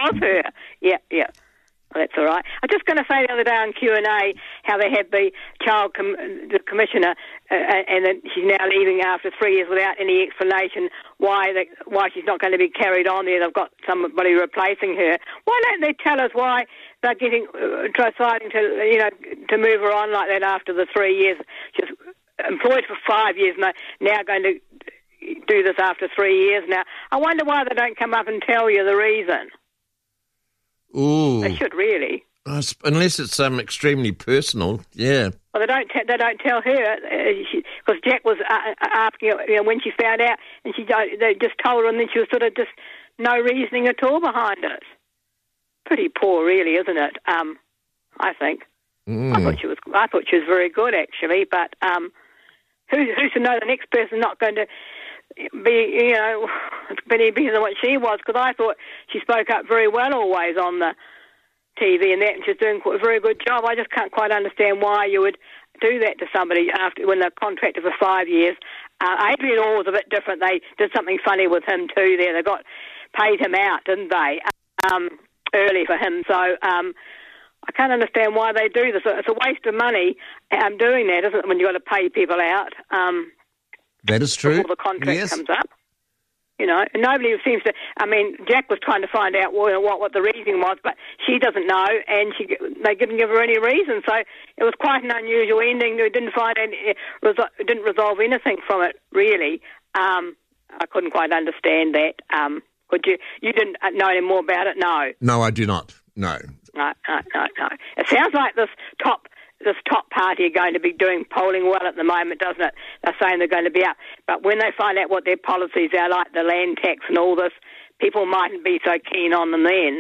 was her. Yeah. Well, that's all right. I was just going to say the other day on Q&A how they had the the commissioner, and that she's now leaving after 3 years without any explanation why she's not going to be carried on there. They've got somebody replacing her. Why don't they tell us why they're deciding to move her on like that after the 3 years? She's employed for 5 years and they're now going to do this after 3 years now. I wonder why they don't come up and tell you the reason. Ooh. They should really. Unless it's extremely personal, yeah. Well, they don't tell her because Jack was asking when she found out, and they just told her, and then she was sort of just no reasoning at all behind it. Pretty poor, really, isn't it? I think. I thought she was very good actually, but who's to know the next person not going to be any better than what she was? Because I thought she spoke up very well always on the TV and that, and she's doing a very good job. I just can't quite understand why you would do that to somebody when they're contracted for 5 years. Adrian Orr was a bit different. They did something funny with him too there. They paid him out, didn't they, early for him. So I can't understand why they do this. It's a waste of money doing that, isn't it, when you've got to pay people out? That is true. Before the contract comes up. And nobody seems to. I mean, Jack was trying to find out what the reasoning was, but she doesn't know, and they didn't give her any reason. So it was quite an unusual ending. We didn't didn't resolve anything from it really. I couldn't quite understand that. Could you? You didn't know any more about it? No. No, I do not. No. No. It sounds like this top party are going to be doing polling well at the moment, doesn't it? They're saying they're going to be up. But when they find out what their policies are, like the land tax and all this, people mightn't be so keen on them then.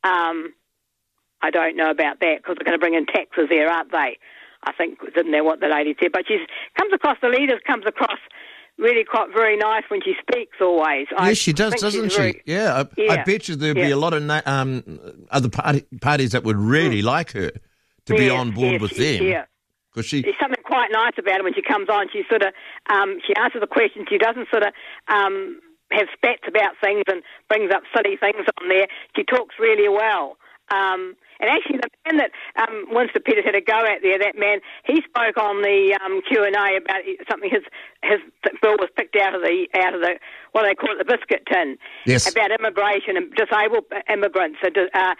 I don't know about that, because they're going to bring in taxes there, aren't they? I think, isn't that what the lady said? But the leader comes across really quite very nice when she speaks always. Yes, she does, doesn't she? I bet you there'd be a lot of other parties that would really like her to be on board with them. Yeah. There's something quite nice about her when she comes on. She sort of, she answers the questions. She doesn't sort of have spats about things and brings up silly things on there. She talks really well. And actually, the man that Winston Peters had a go at there, that man, he spoke on the Q&A about something. His bill was picked out of the what they call it, the biscuit tin. Yes. About immigration and disabled immigrants at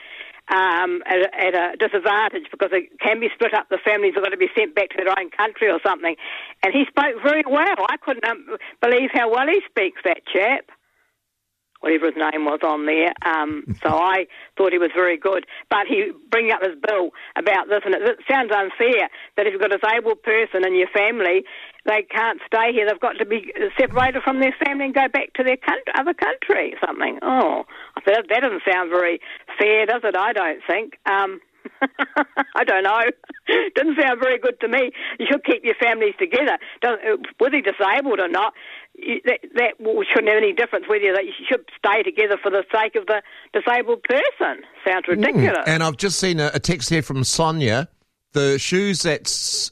a disadvantage, because they can be split up. The families have got to be sent back to their own country or something. And he spoke very well. I couldn't believe how well he speaks, that chap, whatever his name was on there. So I thought he was very good. But he bring up his bill about this, and it sounds unfair that if you've got a disabled person in your family, they can't stay here. They've got to be separated from their family and go back to their other country or something. Oh, I thought that doesn't sound very fair, does it? I don't think. I don't know. Doesn't sound very good to me. You should keep your families together. Whether you're disabled or not, that shouldn't have any difference whether you should stay together for the sake of the disabled person. Sounds ridiculous. And I've just seen a text here from Sonia. The sheets that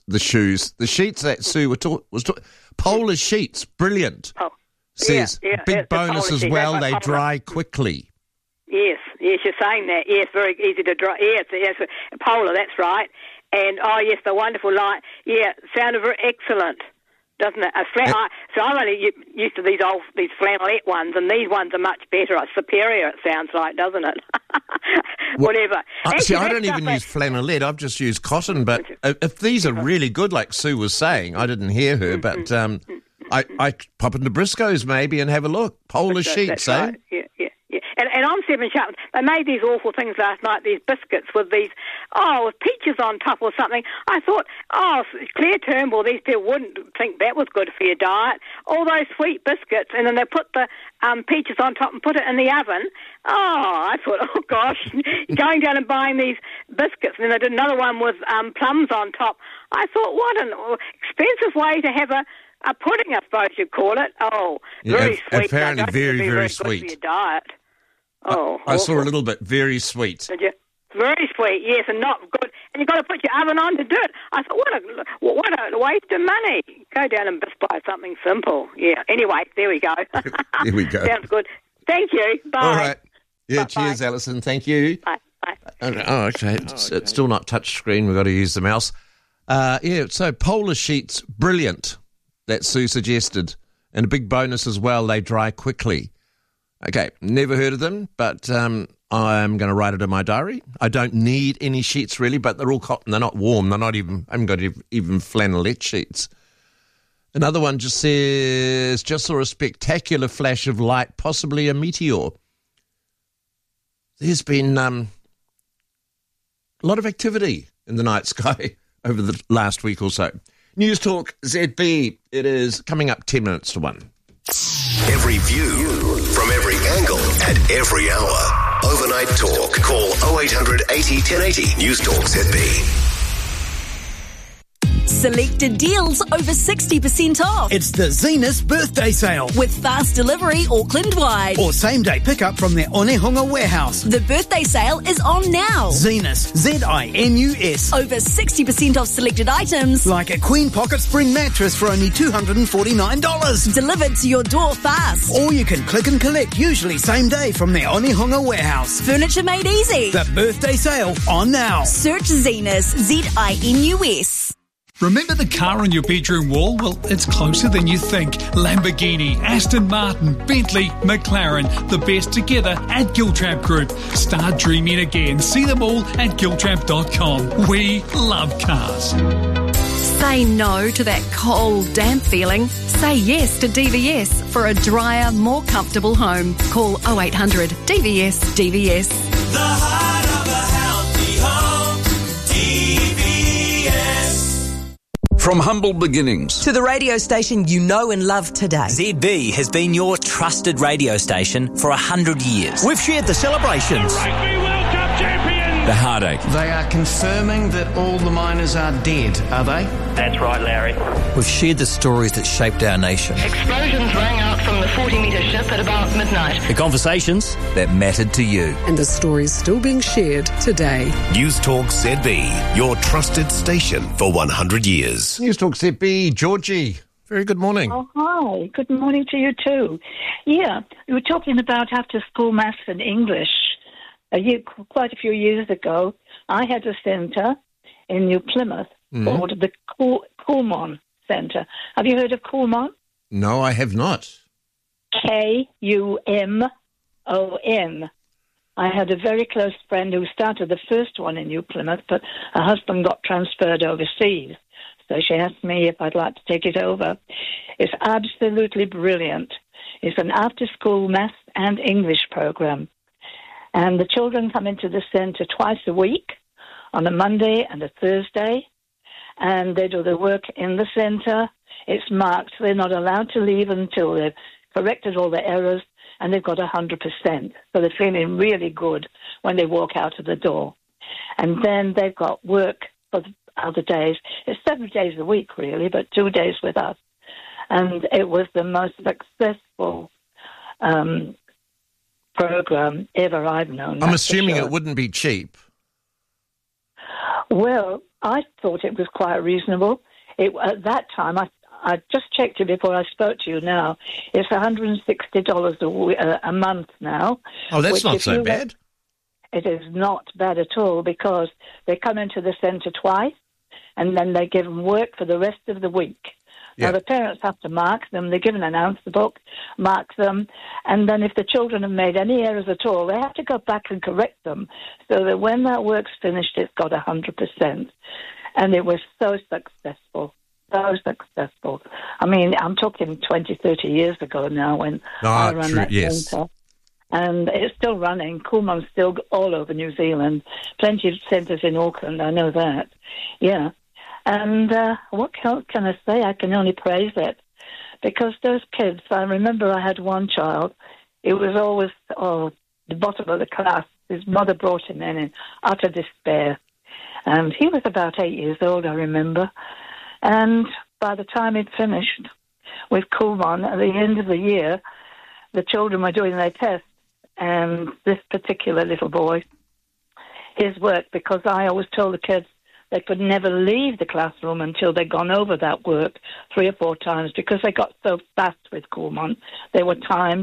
Sue was talking, polar sheets, brilliant. Oh, says big bonus as well. They dry quickly. Yes, you're saying that. Yes, very easy to dry. Yes, polar. That's right. And yes, the wonderful light. Yeah, sounded very excellent, doesn't it? So I'm only used to these flannelette ones, and these ones are much better. Superior, it sounds like, doesn't it? Whatever. See, I don't even use flannelette. I've just used cotton. But if these are really good, like Sue was saying, I didn't hear her, but I pop into Briscoe's maybe and have a look. Polar sheets, that's right. Yeah. And on Seven Sharp, they made these awful things last night, these biscuits with these, with peaches on top or something. I thought, Claire Turnbull, these people wouldn't think that was good for your diet. All those sweet biscuits, and then they put the peaches on top and put it in the oven. I thought, oh gosh, going down and buying these biscuits. And then they did another one with plums on top. I thought, what an expensive way to have a pudding, I suppose you'd call it. Very sweet. Apparently very, very Good sweet. for your diet. I saw a little bit. Very sweet. Did you? Very sweet, yes, and not good. And you've got to put your oven on to do it. I thought, what a waste of money. Go down and just buy something simple. Yeah. Anyway, there we go. There we go. Sounds good. Thank you. Bye. All right. Yeah, cheers, Alison. Thank you. Bye. Bye. Oh, okay. It's still not touch screen. We've got to use the mouse. So polar sheets, brilliant, that Sue suggested. And a big bonus as well, they dry quickly. Okay, never heard of them, but I'm going to write it in my diary. I don't need any sheets really, but they're all cotton. They're not warm. I haven't got even flannelette sheets. Another one just says, just saw a spectacular flash of light, possibly a meteor. There's been a lot of activity in the night sky over the last week or so. News Talk ZB, it is coming up 10 minutes to 1. Every view, from every angle, at every hour. Overnight Talk. Call 0800 80 1080. News Talk ZB. Selected deals over 60% off. It's the Zenus birthday sale. With fast delivery Auckland-wide. Or same-day pickup from their Onehunga warehouse. The birthday sale is on now. Zenus, Z-I-N-U-S. Over 60% off selected items. Like a Queen Pocket Spring mattress for only $249. Delivered to your door fast. Or you can click and collect, usually same day, from their Onehunga warehouse. Furniture made easy. The birthday sale on now. Search Zenus, Z-I-N-U-S. Remember the car on your bedroom wall? Well, it's closer than you think. Lamborghini, Aston Martin, Bentley, McLaren, the best together at Giltrap Group. Start dreaming again. See them all at giltrap.com. We love cars. Say no to that cold, damp feeling. Say yes to DVS for a drier, more comfortable home. Call 0800 DVS DVS. The heart of a healthy home. DVS. From humble beginnings to the radio station you know and love today. ZB has been your trusted radio station for 100 years. We've shared the celebrations, the Rugby World Cup champions, the heartache. They are confirming that all the miners are dead, are they? That's right, Larry. We've shared the stories that shaped our nation. Explosions rang out from the 40-metre ship at about midnight. The conversations that mattered to you. And the stories still being shared today. News Talk ZB, your trusted station for 100 years. News Talk ZB, Georgie. Very good morning. Oh, hi. Good morning to you too. Yeah, we were talking about after-school maths and English. Quite a few years ago, I had a centre in New Plymouth called the Coolmon Centre. Have you heard of Coolmon? No, I have not. Kumon. I had a very close friend who started the first one in New Plymouth, but her husband got transferred overseas. So she asked me if I'd like to take it over. It's absolutely brilliant. It's an after-school maths and English program. And the children come into the centre twice a week, on a Monday and a Thursday, and they do the work in the centre. It's marked. They're not allowed to leave until they've corrected all the errors, and they've got 100%. So they're feeling really good when they walk out of the door. And then they've got work for the other days. It's 7 days a week, really, but 2 days with us. And it was the most successful program ever I've known. I'm assuming it wouldn't be cheap. Well, I thought it was quite reasonable. At that time, I just checked it before I spoke to you now. It's $160 a month now. Oh, that's not so bad. It is not bad at all because they come into the centre twice and then they give them work for the rest of the week. Now, the parents have to mark them. They're given an answer book, mark them, and then if the children have made any errors at all, they have to go back and correct them so that when that work's finished, it's got 100%. And it was so successful, so successful. I mean, I'm talking 20, 30 years ago now when I ran that centre. And it's still running. Coolmon's still all over New Zealand. Plenty of centres in Auckland, I know that. Yeah. And what can I say? I can only praise it. Because those kids, I remember I had one child, it was always the bottom of the class. His mother brought him in utter despair. And he was about 8 years old, I remember. And by the time he'd finished with Coolmon, at the end of the year, the children were doing their tests. And this particular little boy, his work, because I always told the kids they could never leave the classroom until they'd gone over that work 3 or 4 times because they got so fast with Coolmon. They were timed.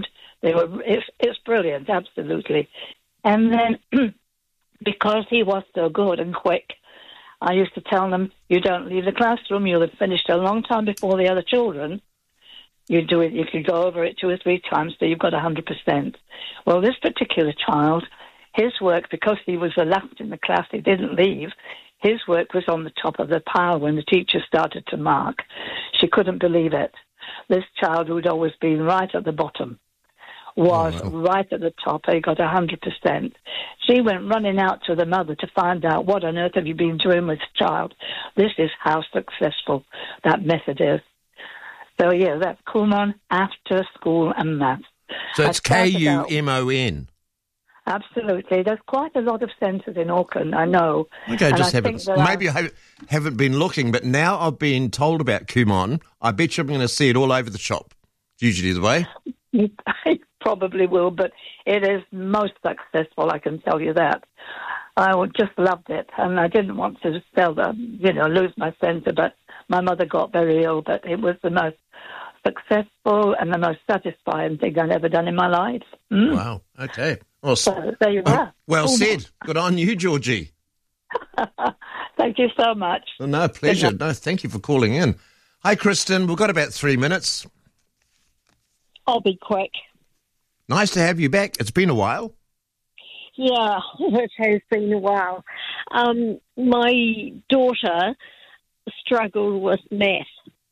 It's brilliant, absolutely. And then because he was so good and quick, I used to tell them, you don't leave the classroom, you'll have finished a long time before the other children. You do it, you could go over it 2 or 3 times, so you've got 100%. Well, this particular child, his work, because he was the last in the class, he didn't leave, his work was on the top of the pile when the teacher started to mark. She couldn't believe it. This child, who'd always been right at the bottom, was right at the top. He got 100%. She went running out to the mother to find out, what on earth have you been doing with this child? This is how successful that method is. So, yeah, that's Kumon After School and Maths. So it's KUMON. Absolutely. There's quite a lot of centres in Auckland, I know. Okay, maybe I haven't been looking, but now I've been told about Kumon. I bet you I'm going to see it all over the shop. It's usually the way. I probably will, but it is most successful, I can tell you that. I just loved it, and I didn't want to lose my centre, but my mother got very ill, but it was the most successful and the most satisfying thing I've ever done in my life. Wow, okay. Well, so there you are. Well said. Good on you, Georgie. Thank you so much. Well, no, pleasure. No, thank you for calling in. Hi, Kristen. We've got about 3 minutes. I'll be quick. Nice to have you back. It's been a while. Yeah, it has been a while. My daughter struggled with math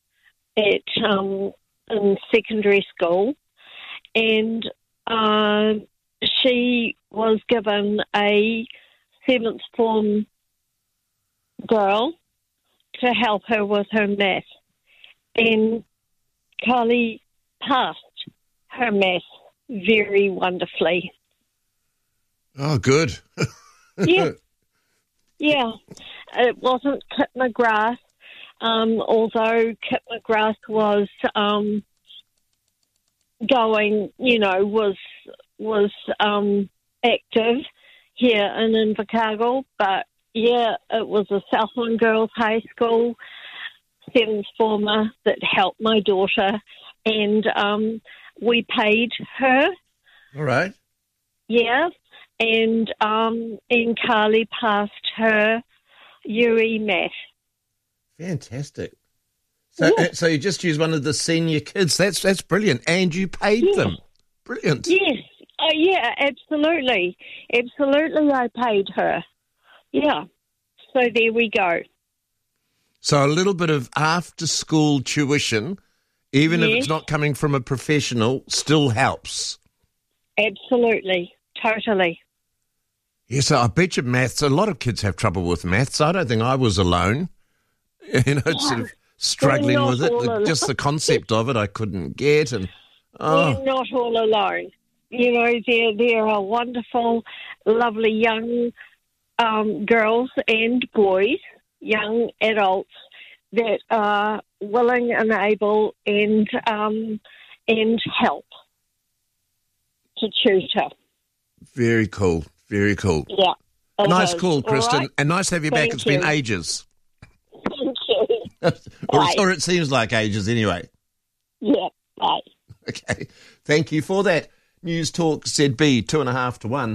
in secondary school, and she was given a 7th form girl to help her with her math, and Carly passed her math very wonderfully. Oh, good. Yeah. It wasn't Kit McGrath, although Kit McGrath was active here in Invercargill, but yeah, it was a Southland Girls High School 7th former that helped my daughter, and we paid her. All right. Yeah, and Carly passed her UE math. Fantastic. So you just used one of the senior kids. That's brilliant, and you paid them. Brilliant. Yes. Yeah, absolutely. Absolutely, I paid her. Yeah. So there we go. So a little bit of after-school tuition, even if it's not coming from a professional, still helps. Absolutely. Totally. Yes, I bet you maths, a lot of kids have trouble with maths. I don't think I was alone. Sort of struggling with it. Just the concept of it I couldn't get. And we're not all alone. There are wonderful, lovely young girls and boys, young adults that are willing and able and help to tutor. Very cool. Very cool. Yeah. Nice call, Kristen. Right. And nice to have you back. It's been ages. Thank you. or it seems like ages anyway. Yeah. Bye. Okay. Thank you for that. News Talk ZB 2.5 to 1.